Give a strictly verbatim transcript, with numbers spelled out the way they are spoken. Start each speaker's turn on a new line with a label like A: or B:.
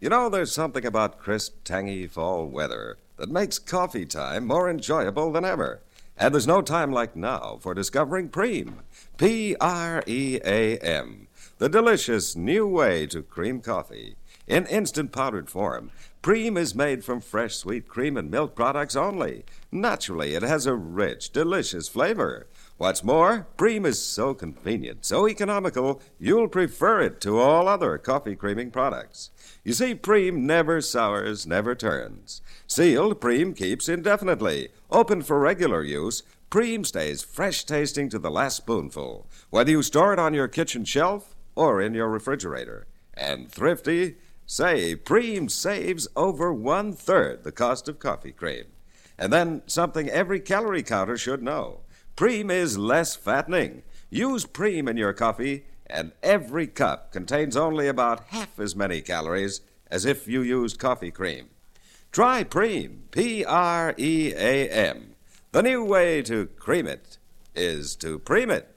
A: You know, there's something about crisp, tangy fall weather that makes coffee time more enjoyable than ever. And there's no time like now for discovering Preem. P R E A M. The delicious new way to cream coffee. In instant powdered form, Preem is made from fresh, sweet cream and milk products only. Naturally, it has a rich, delicious flavor. What's more, Preem is so convenient, so economical, you'll prefer it to all other coffee creaming products. You see, Preem never sours, never turns. Sealed, Preem keeps indefinitely. Open for regular use, Preem stays fresh-tasting to the last spoonful, whether you store it on your kitchen shelf or in your refrigerator. And thrifty, say Preem saves over one-third the cost of coffee cream. And then something every calorie counter should know. Preem is less fattening. Use Preem in your coffee, and every cup contains only about half as many calories as if you used coffee cream. Try Preem, P R E A M. The new way to cream it is to Preem it.